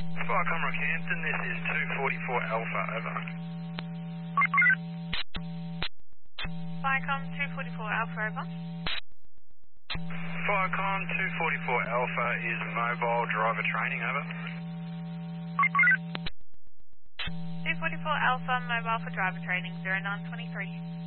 Firecom Rockhampton, this is 244 Alpha, over. Firecom 244 Alpha, over. Firecom 244 Alpha is mobile driver training, over. 244 Alpha, mobile for driver training, 0923.